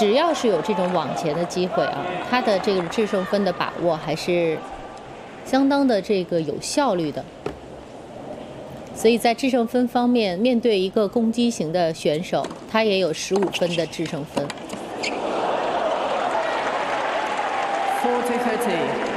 只要是有这种往前的机会啊，他的这个制胜分的把握还是相当的这个有效率的。所以在制胜分方面，面对一个攻击型的选手，他也有15分的制胜分。 40-30.